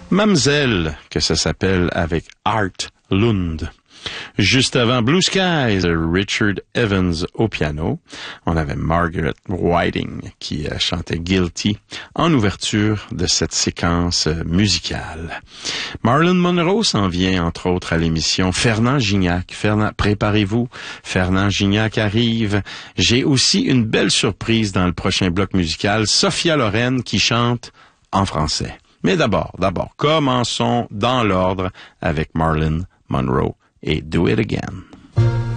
Mamselle, que ça s'appelle avec Art Lund. Juste avant Blue Skies, Richard Evans au piano. On avait Margaret Whiting qui chantait Guilty en ouverture de cette séquence musicale. Marilyn Monroe s'en vient entre autres à l'émission. Fernand Gignac. Préparez-vous. Fernand Gignac arrive. J'ai aussi une belle surprise dans le prochain bloc musical. Sophia Loren qui chante en français. Mais d'abord, commençons dans l'ordre avec Marilyn Monroe et Do It Again.